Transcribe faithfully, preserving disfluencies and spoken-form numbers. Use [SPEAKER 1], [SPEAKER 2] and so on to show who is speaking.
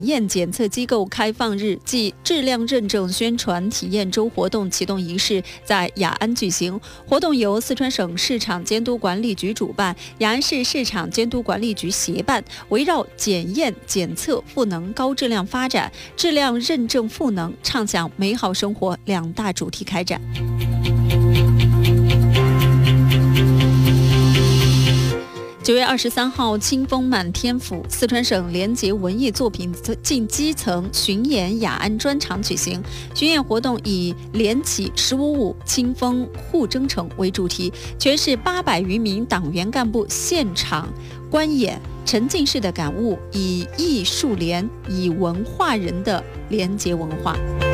[SPEAKER 1] 验检测机构开放日暨质量认证宣传体验周活动启动仪式在雅安举行。活动由四川省市场监督管理局主办，雅安市市场监督管理局协办，围绕检验、检测、赋能高质量发展、质量认证赋能、畅享美好生活两大主题开展。九月二十三号，清风满天府，四川省联结文艺作品进基层巡演雅安专场举行。巡演活动以联起十五舞、清风护征程为主题，全市八百余名党员干部现场观演，沉浸式的感悟以艺树联，以文化人的联结文化。